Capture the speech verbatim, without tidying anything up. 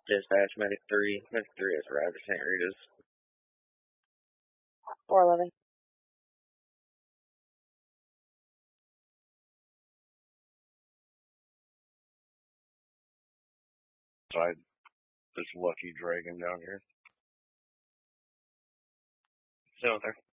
Dispatch, Medic three. Medic three has arrived at Saint Rita's. four eleven. Side. This Lucky Dragon down here. Still there.